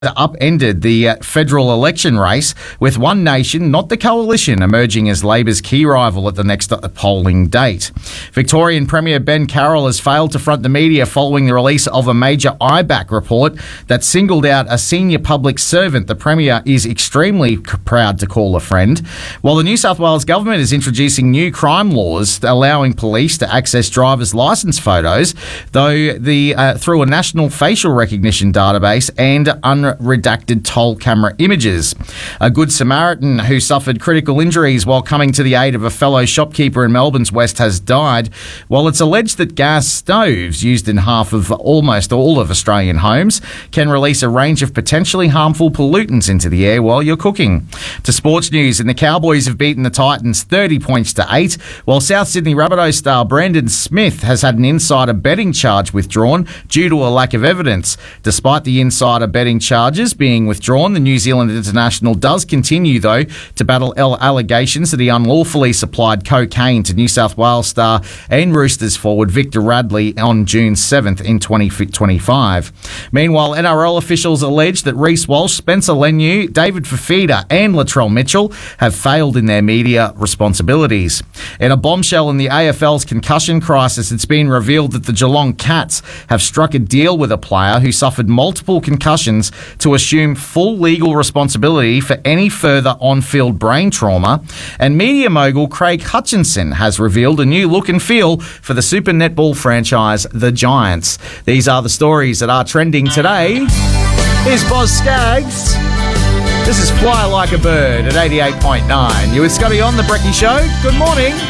upended the federal election race, with One Nation, not the Coalition, emerging as Labor's key rival at the next polling date. Victorian Premier Ben Carroll has failed to front the media following the release of a major IBAC report that singled out a senior public servant the Premier is extremely proud to call a friend. While the New South Wales government is introducing new crime laws allowing police to access drivers' licence photos, though through a national facial recognition database and unredacted toll camera images. A Good Samaritan who suffered critical injuries while coming to the aid of a fellow shopkeeper in Melbourne's West has died, while it's alleged that gas stoves used in almost all of Australian homes can release a range of potentially harmful pollutants into the air while you're cooking. To sports news, and the Cowboys have beaten the Titans 30 points to 8, while South Sydney Rabbitohs star Brandon Smith has had an insider betting charge withdrawn due to a lack of evidence. Despite the insider betting charges being withdrawn, the New Zealand international does continue, though, to battle allegations that he unlawfully supplied cocaine to New South Wales star and Roosters forward Victor Radley on June 7th in 2025. Meanwhile, NRL officials allege that Reece Walsh, Spencer Leniu, David Fifita and Latrell Mitchell have failed in their media responsibilities. In a bombshell in the AFL's concussion crisis, it's been revealed that the Geelong Cats have struck a deal with a player who suffered multiple concussions to assume full legal responsibility for any further on-field brain trauma. And media mogul Craig Hutchinson has revealed a new look and feel for the Super Netball franchise, the Giants. These are the stories that are trending today. Here's Boz Scaggs. This is Fly Like a Bird at 88.9. You with Scotty on The Brekkie Show. Good morning.